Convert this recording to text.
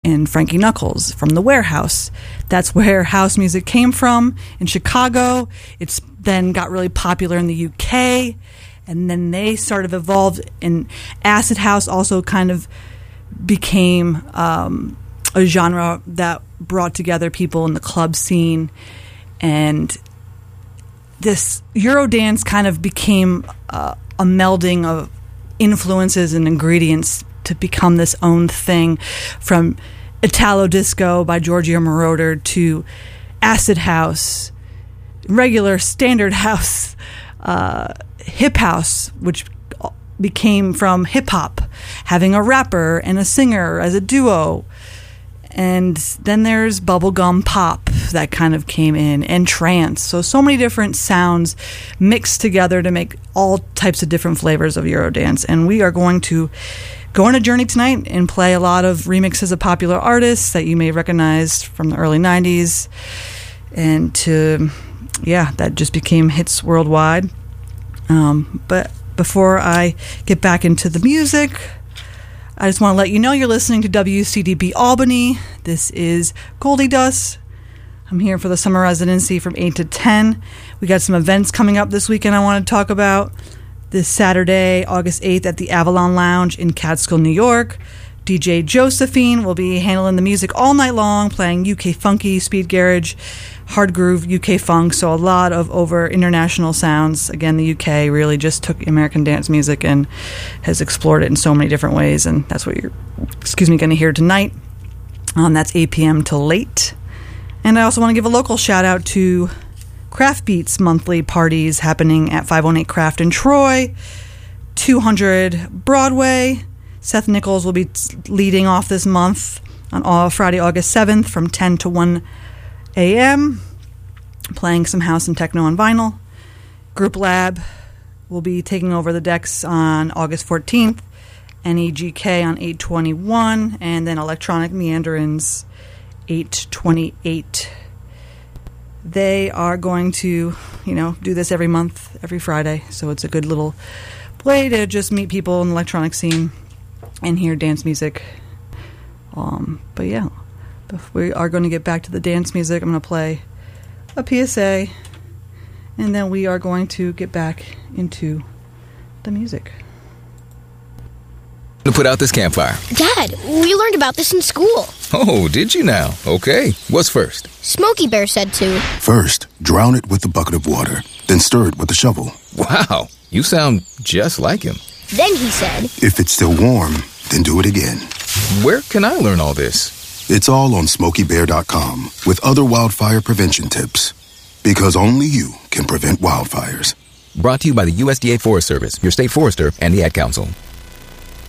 and Frankie Knuckles from The Warehouse. That's where house music came from in Chicago. It's then got really popular in the UK, and then they sort of evolved, and acid house also kind of became a genre that brought together people in the club scene, and this Eurodance kind of became a melding of influences and ingredients to become this own thing, from Italo disco by Giorgio Moroder to acid house, regular standard house, hip house, which became from hip hop, having a rapper and a singer as a duo. And then there's bubblegum pop that kind of came in, and trance. So many different sounds mixed together to make all types of different flavors of Eurodance. And we are going to go on a journey tonight and play a lot of remixes of popular artists that you may recognize from the early 90s. And that just became hits worldwide. But before I get back into the music, I just want to let you know you're listening to WCDB Albany. This is Goldie Dust. I'm here for the summer residency from 8 to 10. We got some events coming up this weekend I want to talk about. This Saturday, August 8th, at the Avalon Lounge in Catskill, New York. DJ Josephine will be handling the music all night long, playing UK funky, speed garage, hard groove, UK funk, so a lot of over international sounds. Again, the UK really just took American dance music and has explored it in so many different ways, and that's what you're going to hear tonight. That's 8 p.m. till late. And I also want to give a local shout out to Craft Beats monthly parties happening at 518 Craft in Troy, 200 Broadway. Seth Nichols will be leading off this month on Friday, August 7th from 10 to 1 a.m., playing some house and techno on vinyl. Group Lab will be taking over the decks on August 14th, NEGK on 8/21, and then Electronic Meanderings 8/28. They are going to, do this every month, every Friday, so it's a good little way to just meet people in the electronic scene and hear dance music. But yeah, we are going to get back to the dance music. I'm going to play a PSA, and then we are going to get back into the music. To put out this campfire. Dad, we learned about this in school. Oh, did you now? Okay. What's first? Smokey Bear said to. First, drown it with a bucket of water, then stir it with a shovel. Wow, you sound just like him. Then he said, if it's still warm, then do it again. Where can I learn all this? It's all on SmokeyBear.com with other wildfire prevention tips. Because only you can prevent wildfires. Brought to you by the USDA Forest Service, your state forester, and the Ad Council.